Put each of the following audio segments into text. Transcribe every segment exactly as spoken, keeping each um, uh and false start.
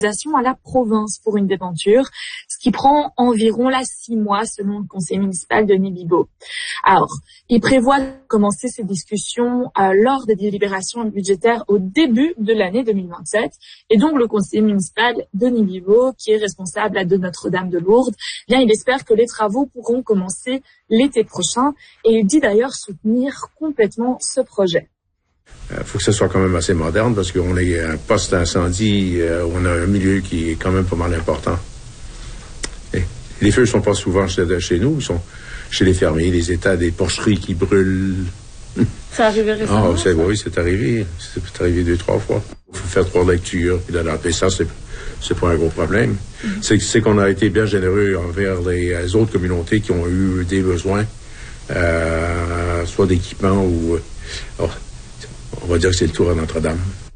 à la province pour une devanture, ce qui prend environ là six mois selon le conseil municipal de Nibibo. Alors, il prévoit de commencer ces discussions euh, lors des délibérations budgétaires au début de l'année deux mille vingt-sept. Et donc, le conseiller municipal de Nibibo, qui est responsable là, de Notre-Dame de Lourdes, bien, il espère que les travaux pourront commencer l'été prochain. Et il dit d'ailleurs soutenir complètement ce projet. Il euh, faut que ce soit quand même assez moderne parce qu'on est un poste d'incendie, euh, on a un milieu qui est quand même pas mal important. Et les feux ne sont pas souvent chez, chez nous, ils sont chez les fermiers, les états des porcheries qui brûlent. C'est arrivé récemment? Ah, c'est, oui, c'est arrivé. C'est arrivé deux, trois fois. Il faut faire trois lectures, puis d'adapter ça, c'est, c'est pas un gros problème. Mm-hmm. C'est, c'est qu'on a été bien généreux envers les, les autres communautés qui ont eu des besoins, euh, soit d'équipement ou... Oh, on va dire que c'est le tour à Notre-Dame.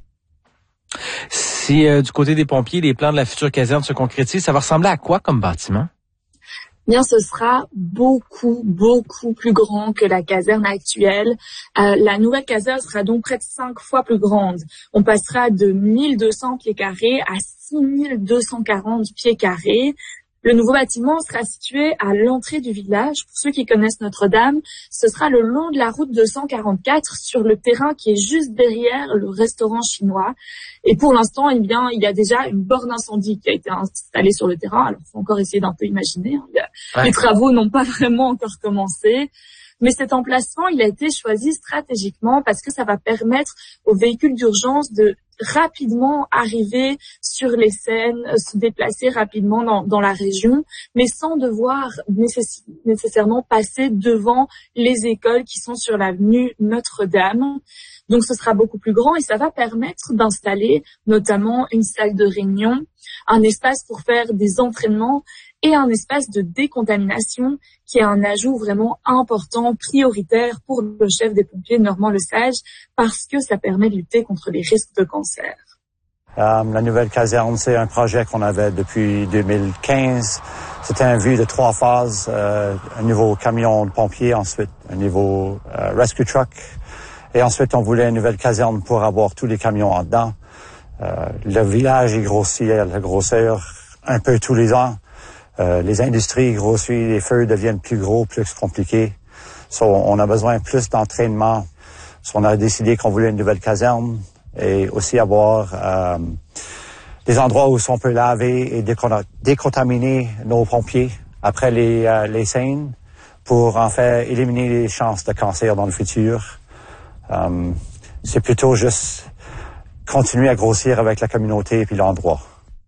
Si euh, du côté des pompiers, les plans de la future caserne se concrétisent, ça va ressembler à quoi comme bâtiment? Bien, ce sera beaucoup, beaucoup plus grand que la caserne actuelle. Euh, la nouvelle caserne sera donc près de cinq fois plus grande. On passera de mille deux cents pieds carrés à six mille deux cent quarante pieds carrés. Le nouveau bâtiment sera situé à l'entrée du village. Pour ceux qui connaissent Notre-Dame, ce sera le long de la route deux cent quarante-quatre sur le terrain qui est juste derrière le restaurant chinois. Et pour l'instant, eh bien, il y a déjà une borne incendie qui a été installée sur le terrain. Alors, il faut encore essayer d'un peu imaginer. Hein. Ouais. Les travaux n'ont pas vraiment encore commencé. Mais cet emplacement, il a été choisi stratégiquement parce que ça va permettre aux véhicules d'urgence de rapidement arriver sur les scènes, se déplacer rapidement dans, dans la région, mais sans devoir nécess- nécessairement passer devant les écoles qui sont sur l'avenue Notre-Dame. Donc ce sera beaucoup plus grand et ça va permettre d'installer notamment une salle de réunion, un espace pour faire des entraînements et un espace de décontamination qui est un ajout vraiment important, prioritaire pour le chef des pompiers Normand Lesage parce que ça permet de lutter contre les risques de cancer. Euh, la nouvelle caserne, c'est un projet qu'on avait depuis deux mille quinze. C'était un vue de trois phases, euh, un nouveau camion de pompiers, ensuite un nouveau euh, rescue truck. Et ensuite, on voulait une nouvelle caserne pour avoir tous les camions en dedans. Euh, le village est grossi à la grosseur un peu tous les ans. Euh, les industries grossissent, les feux deviennent plus gros, plus compliqués. So, on a besoin plus d'entraînement. So, on a décidé qu'on voulait une nouvelle caserne et aussi avoir euh, des endroits où on peut laver et décontaminer nos pompiers après les, euh, les scènes pour en fait éliminer les chances de cancer dans le futur. Um, c'est plutôt juste continuer à grossir avec la communauté et puis l'endroit.